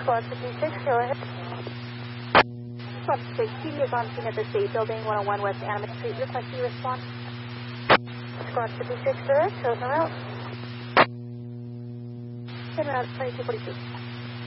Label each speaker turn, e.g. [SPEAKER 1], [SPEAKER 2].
[SPEAKER 1] Squad 56, go ahead. Squad 60 is on scene at the State Building, 101 West Animate Street. Request you respond. Squad 56, direct, shows no route. En route 2242.